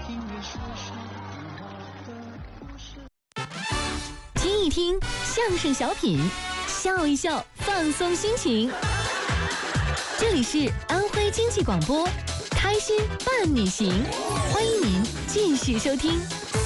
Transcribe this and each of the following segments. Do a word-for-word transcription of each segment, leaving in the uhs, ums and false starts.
听一听相声小品，笑一笑，放松心情。这里是安徽经济广播，开心伴你行，欢迎您继续收听。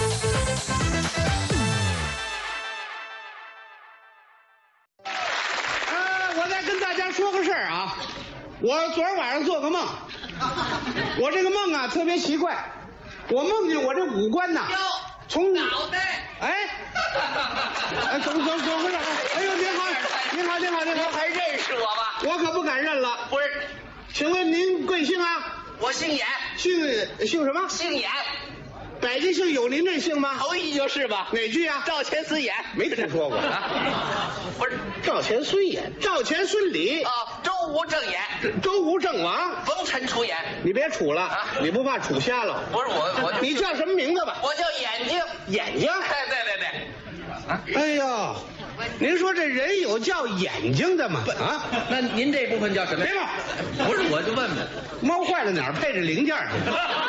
呃，我再跟大家说个事儿啊，我昨儿晚上做个梦，我这个梦啊特别奇怪，我梦见我这五官呐，从脑袋， 哎，哎，怎么怎么怎么回事？哎呦，您好，您好，您好，您好， 还认识我吧？ 我可不敢认了。 不是， 请问您贵姓啊？ 我姓严， 姓姓什么？ 姓严， 百家姓有您这姓吗？ 头一就是吧？ 哪句啊？ 赵钱孙严， 没听说过。 不是赵钱孙严，赵钱孙李啊，周吴郑严， 周吴郑王， 冯陈楚严。 你别杵了， 啊你不怕杵瞎了？ 不是我，我就你叫什么名字吧？ 我叫眼睛， 眼睛。 哎，对对对。啊， 哎呦，您说这人有叫眼睛的吗？啊， 那您这部分叫什么？ 别闹， 不是，我就问问， 猫坏了哪儿配着零件去？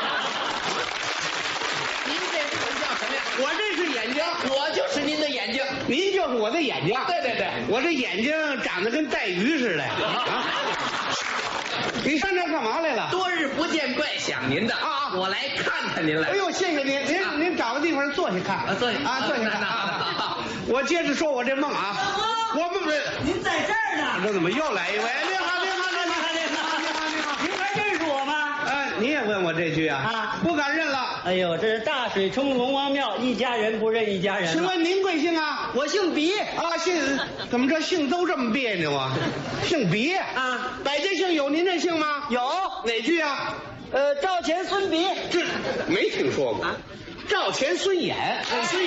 您这部分叫什么呀？ 我这是眼睛， 我就是您的眼睛。 您就是我的眼睛。 对对对， 我这眼睛长得跟带鱼似的啊！你上这儿干嘛来了？ 多日不见，怪想您的啊啊我来看看您来。 哎呦，谢谢您，您啊您找个地方坐下看啊坐下啊，坐下看那那啊好。 我接着说我这梦啊，我不不， 您在这儿呢？ 这怎么又来一位？你好，你好，你好，你好，你好，你好。 您还认识我吗？ 哎，你也问我这句啊？ 啊不敢认了。 哎呦，这是大水冲龙王庙，一家人不认一家人。 请问您贵姓啊？ 我姓鼻啊，姓怎么这姓都这么别扭啊？姓别啊， 百家姓有您这姓吗？ 有， 哪句啊？ 呃，赵钱孙鼻。 这没听说过。赵钱孙衍，孙衍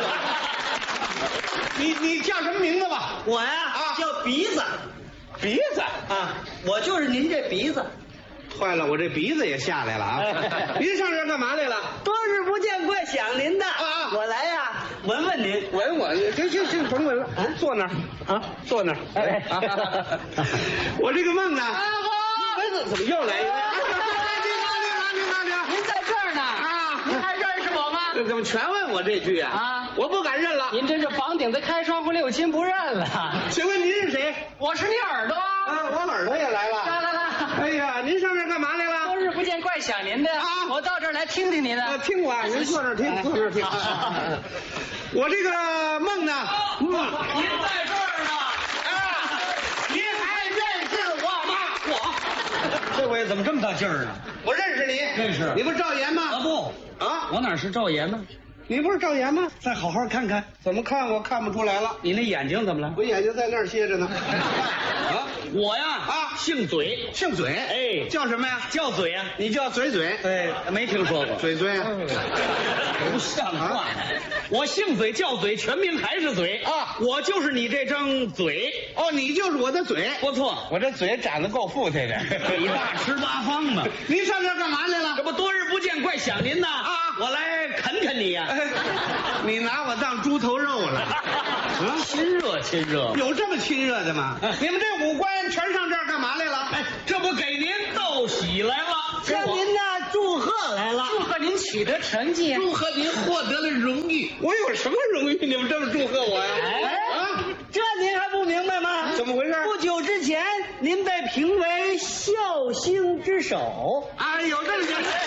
你你叫什么名字吧？ 我呀， 啊叫鼻子鼻子。 啊，我就是您这鼻子。 坏了，我这鼻子也下来了啊！您上这儿干嘛来了？ 多日不见，怪想您的。 啊啊我来呀，闻闻您。 闻我，行行行，甭闻了，坐那儿啊，坐那儿。 哎啊，我这个梦呢？ 啊蚊子怎么又来一位？你好，你好，你好，你好。 您在这儿呢啊， 您还认识我吗？ 这怎么全问我这句啊？ 啊我不敢认了。 您真是房顶子开窗户六亲不认了。 请问您是谁？ 我是你耳朵。 啊，我耳朵也来了。 来来来， 哎呀，您上这儿干嘛来了？ 多日不见，怪想您的啊我到这儿来听听您的。 呃，听我啊，您坐这儿听，坐这儿听。我这个梦呢，嗯， 您在这儿呢。 啊，您还认识我吗？我， 这位怎么这么大劲儿呢？ 我认识你， 认识你不是赵岩吗？ 啊不， 啊， 我哪是赵岩呢？ 你不是赵岩吗？ 再好好看看， 怎么看我看不出来了？ 你那眼睛怎么了？ 我眼睛在那儿歇着呢。啊， 我呀啊姓嘴， 姓嘴， 哎叫什么呀？ 叫嘴呀。 你叫嘴嘴， 哎，没听说过。 嘴嘴啊。 不像话！我姓嘴叫嘴，全名还是嘴啊我就是你这张嘴， 哦，你就是我的嘴。 不错， 我这嘴长得够富态的。 你大吃大方嘛。 您上这儿干嘛来了？ 这不多日不见，怪想您呐啊我来啃啃你呀。 哎，你拿我当猪头肉了？啊， 亲热亲热。 有这么亲热的吗？你们这五官全上这儿干嘛来了？ 哎，这不给您道喜来了， 向您呢祝贺来了，祝贺您取得成绩， 祝贺您获得了荣誉。 我有什么荣誉？你们这么祝贺我呀？ 哎啊， 这您还不明白吗？ 怎么回事？ 不久之前，您被评为孝星之首。 啊，有这么件事？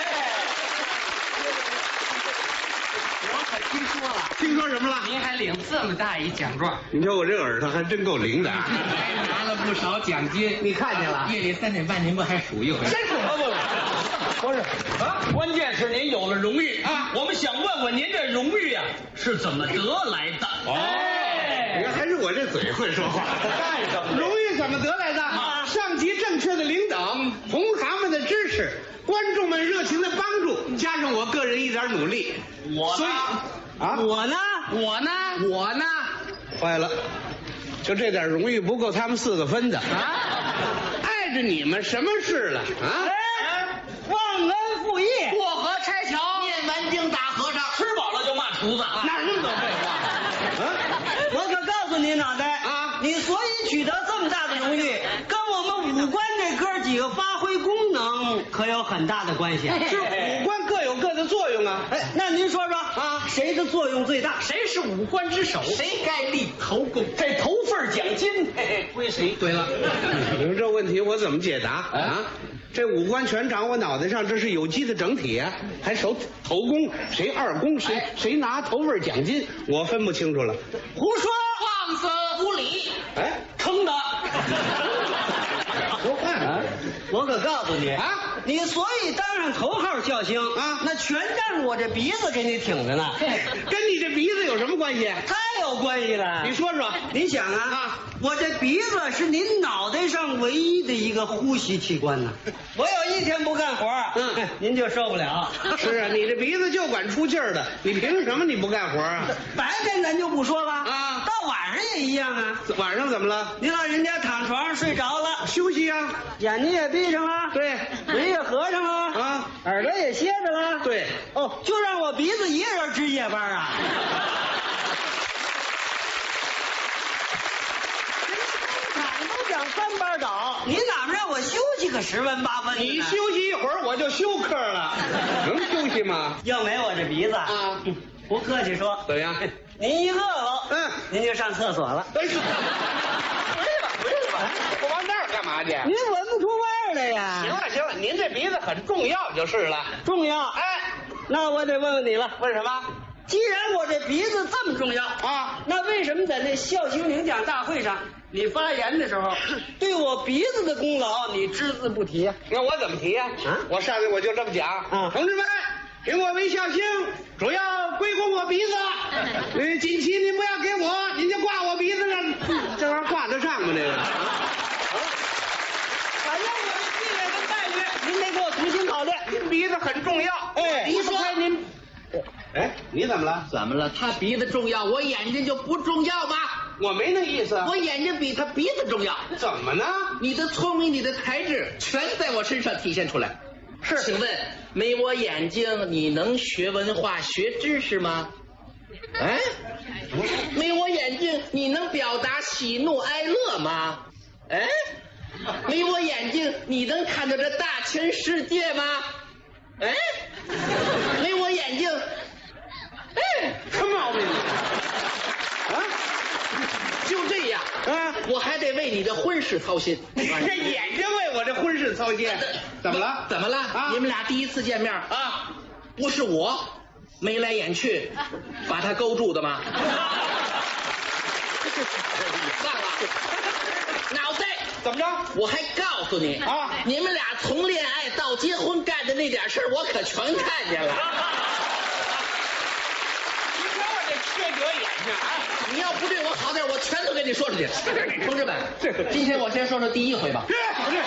我可听说了， 听说什么了？ 您还领这么大一奖状， 你说我这耳朵还真够灵的啊！ 还拿了不少奖金。 你看见了？ 夜里三点半，您不还数一回？ 真是不不不是啊，关键是您有了荣誉啊我们想问问您这荣誉啊是怎么得来的？ 哦，你看还是我这嘴会说话。 干什么荣誉怎么得来的？ 啊上级正确的领导，同行们的支持，观众们热情的帮助，加上我个人一点努力， 我所以呢？ 啊， 我呢？ 我呢？ 我呢，坏了，就这点荣誉不够他们四个分的啊， 碍着你们什么事了啊？ 哎，忘恩负义， 过河拆桥， 念完经打和尚， 吃饱了就骂厨子。 哪那么多废话？啊， 我可告诉你，脑袋啊你所以取得这么大的荣誉，跟我们五官这哥几个发挥功能可有很大的关系。 是五官各有各的的作用啊。 哎，那您说说啊，谁的作用最大？ 谁是五官之首？ 谁该立头功？ 这头份奖金嘿嘿归谁？对了， 你说这问题我怎么解答啊？这五官全长我脑袋上，这是有机的整体啊，还守头功，谁二功，谁谁拿头份奖金，我分不清楚了。 胡说！ 放肆无礼！ 哎， 坑的。 说话呢我可告诉你啊， 你所以当上头号笑星啊那全仗着我这鼻子给你挺着呢。 跟你这鼻子有什么关系？ 太有关系了。 你说说。 你想啊， 啊我这鼻子是您脑袋上唯一的一个呼吸器官呢。我有一天不干活， 嗯， 您就受不了。 是啊，你这鼻子就管出气儿的，你凭什么你不干活啊？ 白天咱就不说了啊到晚上也一样啊。 晚上怎么了？ 您老人家躺床上睡着了， 休息啊。 眼睛也闭上了， 对， 嘴也合上了， 啊， 耳朵也歇着了。 对， 哦，就让我鼻子一个人值夜班啊。哪都想三班倒，你哪能让我休息个十分八分的呢？ 你休息一会儿我就休克了，能休息吗？ 要没我这鼻子啊， 不客气说， 怎么样？ 您一饿了， 嗯， 您就上厕所了。 哎，回吧回吧，我往那儿干嘛去？ 您闻不出味儿来呀？ 行了行了，您这鼻子很重要就是了。 重要。 哎， 那我得问问你了， 问什么？ 既然我这鼻子这么重要啊， 那为什么在那孝兴领奖大会上，你发言的时候，对我鼻子的功劳你只字不提啊？ 那我怎么提呀？ 啊我上去我就这么讲。 啊同志们，评我为孝星，主要归功我鼻子。呃，锦旗您不要给我，您就挂我鼻子上，这玩意儿挂得上吗？这个？ 反正我的地位跟待遇，您得给我重新考虑。 您鼻子很重要。 哎离不开您。哎，你怎么了？ 怎么了？他鼻子重要，我眼睛就不重要吗？ 我没那意思。 我眼睛比他鼻子重要。 怎么呢？ 你的聪明，你的才智，全在我身上体现出来。 是， 请问没我眼睛，你能学文化、学知识吗？哎，没我眼睛，你能表达喜怒哀乐吗？哎，没我眼睛，你能看到这大千世界吗？哎，没我眼睛，哎， 什么毛病？啊？ 就这样， 啊， 我还得为你的婚事操心。 你这眼睛为我这婚事操心，怎么了？ 怎么了？ 啊你们俩第一次见面啊，不是我眉来眼去把他勾住的吗？忘了，脑袋怎么着？ 我还告诉你啊你们俩从恋爱到结婚干的那点事儿，我可全看见了。 你瞧我这缺德眼睛啊！ 你要不对我好点，我全都跟你说出去。同志们，今天我先说说第一回吧。 不是，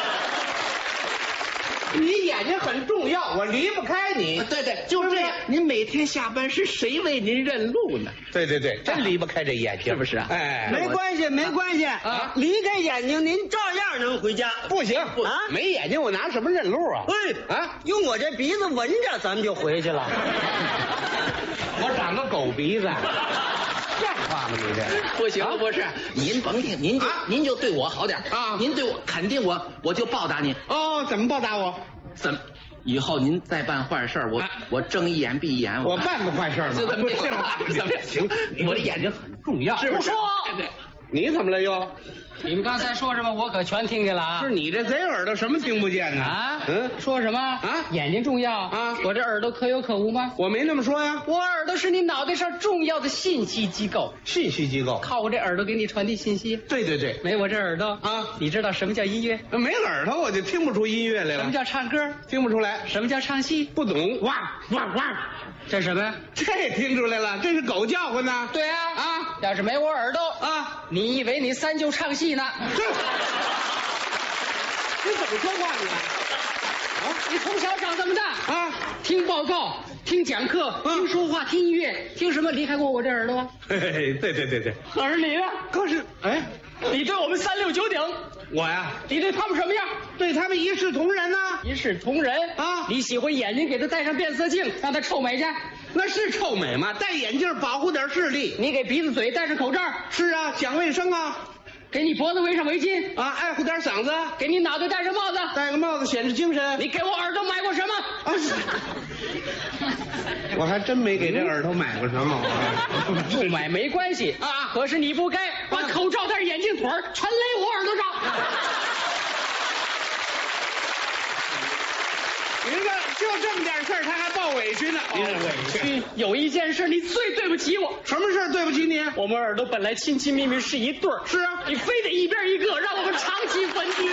你眼睛很重要，我离不开你。 对对，就这样。您每天下班是谁为您认路呢？ 对对对，真离不开这眼睛， 是不是啊哎， 没关系，没关系啊离开眼睛您照样能回家。 不行啊没眼睛我拿什么认路啊？ 哎啊， 用我这鼻子闻着，咱们就回去了。 我长个狗鼻子，像话吗？你这不行，不是，您甭听，您就、 啊您就对我好点啊您对我肯定我我就报答您。 哦，怎么报答我？ 怎么？以后您再办坏事儿我、 啊我睁一眼闭一眼。 我办过坏事吗？ 就这么不是怎么行，我的眼睛很重要， 是不是？ 不说对你怎么了又？ 你们刚才说什么？我可全听见了啊！ 是你这贼耳朵什么听不见呢？ 啊， 嗯， 说什么啊眼睛重要啊我这耳朵可有可无吗？ 我没那么说呀。 我耳朵是你脑袋上重要的信息机构， 信息机构。 靠我这耳朵给你传递信息。 对对对， 没我这耳朵啊你知道什么叫音乐？ 没耳朵我就听不出音乐来了。 什么叫唱歌？ 听不出来？ 什么叫唱戏？ 不懂？哇哇哇！ 这什么呀？ 这听出来了，这是狗叫唤呢。 对啊啊要是没我耳朵啊， 你以为你三舅唱戏呢？ 这你怎么说话你？ 啊，你从小长这么大啊， 听报告、听讲课、听说话、听音乐，听什么离开过我这耳朵啊？ 嘿嘿嘿，对对对对。 可是你呢？ 可是，哎， 你对我们三六九鼎， 我呀， 你对他们什么样？ 对他们一视同仁呐、 一视同仁啊你喜欢眼睛，给他戴上变色镜，让他臭美去； 那是臭美吗？戴眼镜保护点视力。 你给鼻子、嘴戴上口罩， 是啊，讲卫生啊， 给你脖子围上围巾， 啊，爱护点嗓子， 给你脑袋戴上帽子。 戴个帽子显示精神。 你给我耳朵买过什么？ 啊，是我还真没给这耳朵买过什么。 不买没关系啊，可是你不该把口罩带、眼镜腿儿全勒我耳朵上。 您这就这么点事儿，他还抱委屈呢。您这委屈。 有一件事你最对不起我。 什么事儿对不起你？ 我们耳朵本来亲亲密密是一对儿， 是啊， 你非得一边一个，让我们长期分居。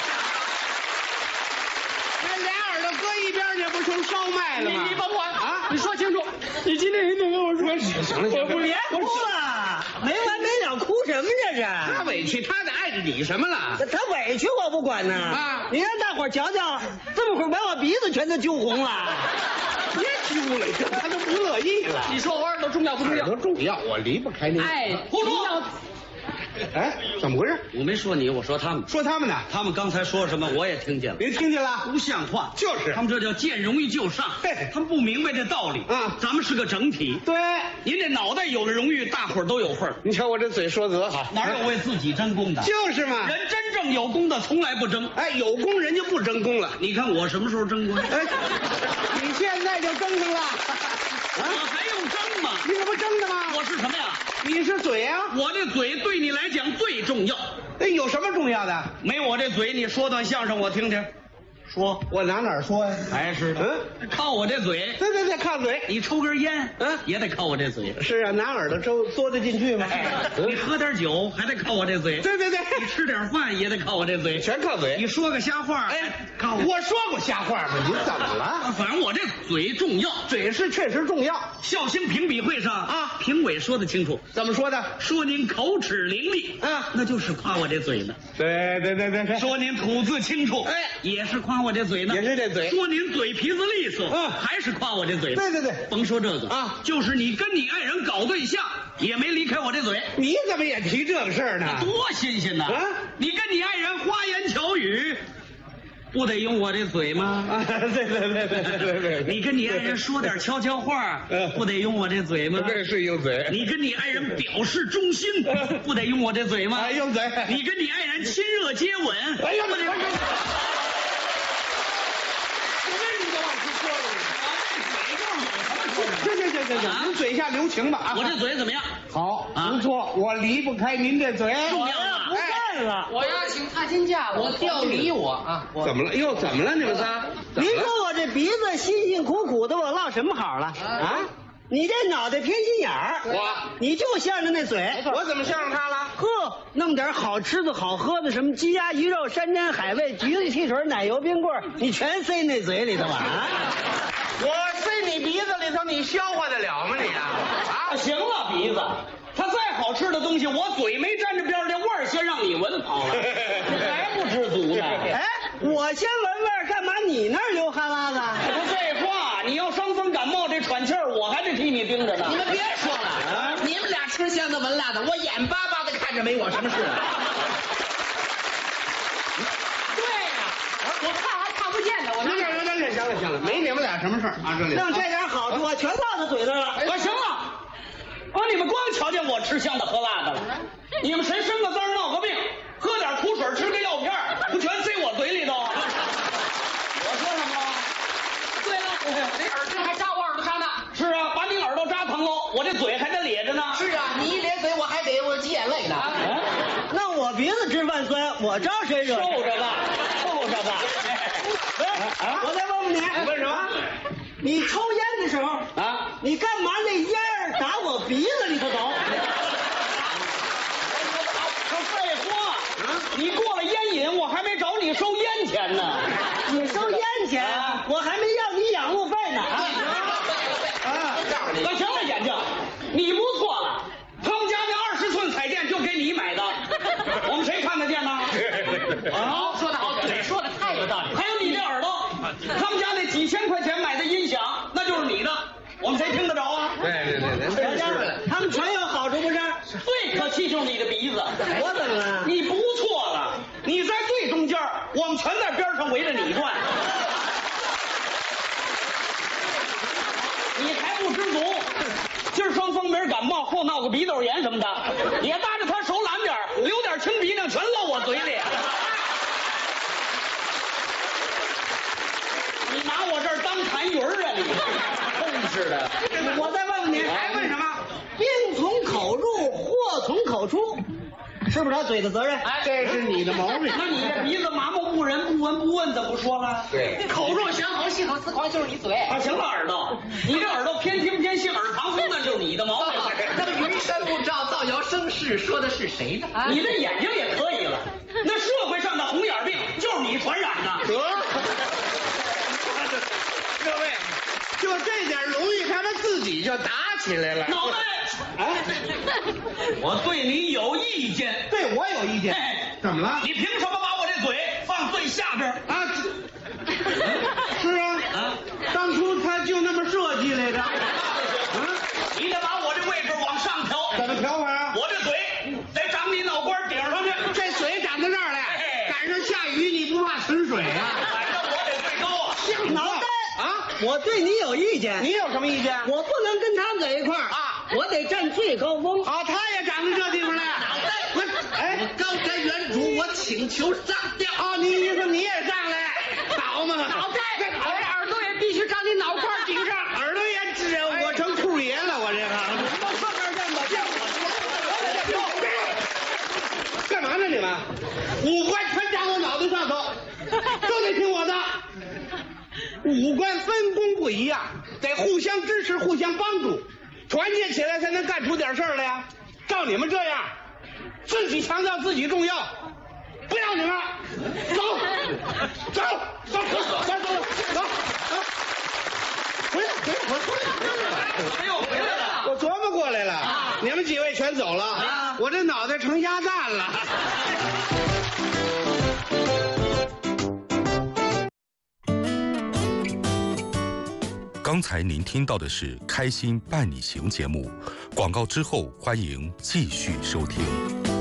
那俩耳朵搁一边去，不成烧麦了吗？ 你你甭管啊！ 你说清楚，你今天一定跟我说。 行行了行了， 别哭了，没完没了，哭什么这是？ 他委屈，他得碍着你什么了？ 他委屈我不管呢啊！ 你让大伙儿瞧瞧，这么会儿把我鼻子全都揪红了。 别揪了，这他都不乐意了。 你说我耳朵重要不重要？ 耳朵重要，我离不开你。 哎， 胡说！ 哎，怎么回事？ 我没说你，我说他们。 说他们呢？ 他们刚才说什么我也听见了， 您听见了？ 不像话。 就是他们这叫见容易就上， 嘿他们不明白这道理。 啊咱们是个整体。 对， 您这脑袋有了荣誉，大伙儿都有份儿。 你瞧我这嘴说得好， 哪有为自己争功的？ 就是嘛。 人真正有功的从来不争。 哎，有功人就不争功了。 你看我什么时候争功？ 哎，你现在就争上了。 我还用争吗？ 你可不争的吗？ 我是什么呀？ 你是嘴啊。 我这嘴对你来讲最重要。 哎，有什么重要的？ 没我这嘴，你说段相声我听听。说， 我拿哪儿说呀？ 还是的， 嗯， 靠我这嘴。 对对对，靠嘴。 你抽根烟， 嗯也得靠我这嘴。 是啊，拿耳朵周嘬得进去吗？ 你喝点酒还得靠我这嘴。 对对对， 你吃点饭也得靠我这嘴。 全靠嘴。 你说个瞎话， 哎， 靠我。 我说过瞎话吗？你怎么了？ 反正我这嘴重要。 嘴是确实重要。 绍兴评比会上啊评委说的清楚， 怎么说的？ 说您口齿伶俐， 啊那就是夸我这嘴呢。 对对对对对， 说您吐字清楚， 哎也是夸我这嘴呢。 也是这嘴。 说您嘴皮子利索， 嗯还是夸我这嘴呢。 对对对， 甭说这个啊就是你跟你爱人搞对象，也没离开我这嘴。 你怎么也提这个事儿呢？ 多新鲜呐！ 啊你跟你爱人花言巧语，不得用我这嘴吗？ 啊，对对对对对对对， 你跟你爱人说点悄悄话嗯， 不得用我这嘴吗？ 这是用嘴。 你跟你爱人表示忠心，不得用我这嘴吗？ 哎，用嘴。 你跟你爱人亲热接吻， 哎呀， 不得用。 行行行行行，您嘴下留情吧啊！ 我这嘴怎么样？ 好， 啊不错，我离不开您这嘴。 重要吗？ 不干了。 我要请踏亲假了，我调离我啊！ 怎么了？又怎么了？你们仨？怎么了您说我这鼻子辛辛苦苦的，我落什么好了啊？你这脑袋偏心眼儿， 我你就向着那嘴。 我怎么向着他了？ 呵，弄点好吃的好喝的，什么鸡鸭鱼肉、山珍海味、橘子汽水、奶油冰棍儿，你全塞那嘴里头啊！ 我塞你鼻子里头，你消化得了吗你啊？ 啊，行了，鼻子，它再好吃的东西，我嘴没沾着边儿，这味儿先让你闻好了，你还不知足呢？ 哎，我先闻味儿，干嘛你那儿流哈喇子？ 不废话，你要伤风感冒这喘气儿，我还得替你盯着呢。 你们别说了，你们俩吃香的闻辣的，我眼巴巴的看着没我什么事啊。对呀，我看还看不见呢，我行了行了行了行了，没你们俩什么事儿啊？这里弄这点好处，我全落到嘴上了。 啊，行了，啊，你们光瞧见我吃香的喝辣的了，你们谁生个灾儿闹个病，喝点苦水吃个药片儿，不全塞我嘴里头？我说什么了？ 对了，这耳针还扎我耳朵上呢。 是啊，把你耳朵扎疼喽，我这嘴还得咧着呢。 是啊，你一咧嘴，我还得我挤眼泪呢。 那我鼻子直犯酸，我招谁惹？ 受着吧，受着吧。 哎，我再问问你， 问什么？ 你抽烟的时候啊， 你干嘛那烟儿打我鼻子里头走？ 说废话，你过了烟瘾，我还没找你收烟钱呢。 你收烟钱， 啊我还没要你养路费呢。 啊， 那行了，眼睛，你不错了，他们家那二十寸彩电就给你买的，我们谁看得见呢？ 好，说得好，嘴说的太有道理。 还有你这耳朵，他们家那几千块钱买的音响，那就是你的，我们谁听得着啊？ 对对对对， 瞧瞧，他们全有好处不是？ 最可气就是你的鼻子， 我怎么了？ 你不错了，你在最中间，我们全在边上围着你转。你还不知足，今儿伤风，明儿感冒，后闹个鼻窦炎什么的，也搭着他手懒点儿，留点青鼻涕全漏我嘴里。你拿我这儿当痰盂儿啊你！ 是的。 我再问问你， 还问什么？ 病从口入，祸从口出，是不是他嘴的责任？ 哎，这是你的毛病。 那你这鼻子麻木不仁、不闻不问，怎么不说了？ 对， 口若悬河，系统思考就是你嘴。 啊，行了，耳朵，你这耳朵偏听偏信，耳旁风，那就是你的毛病。 那么云山雾罩，造谣生事，说的是谁呢？ 你的眼睛也可以了，那社会上的红眼病就是你传染的。 得，各位，就这点荣誉，他们自己就打起来了。 脑袋， 哎， 我对你有意见。 对我有意见。 哎， 怎么了？ 你凭什么把我这嘴放最下边？ 啊，是啊， 啊， 当初他就那么设计来的。啊， 你得把我这位置往上调。 怎么调法啊？ 我这嘴得长你脑瓜顶上去。 这水长到这儿来， 哎赶上下雨你不怕存水啊？ 反正我得最高啊。 像脑袋啊！ 我对你有意见， 你有什么意见？ 我不能跟他们在一块儿啊， 我得占最高峰。 啊，他也长到这地方来。我哎， 刚才原主我请求上吊。 啊，你意思你也上来？好嘛， 脑袋，耳耳朵也必须长你脑瓜顶上。 耳朵也直，我成兔爷了，我这个。干嘛呢你们？五官全长我脑袋上头，都得听我的。五官分工不一样，得互相支持、互相帮助，团结起来才能干出点事儿来呀。照你们这样，自己强调自己重要，不要你们，走，走，走，走，走，走，走，回来，回来，回来， 谁又回来了？ 我琢磨过来了，你们几位全走了，我这脑袋成鸭蛋了。 刚才您听到的是《开心伴你行》节目，广告之后欢迎继续收听。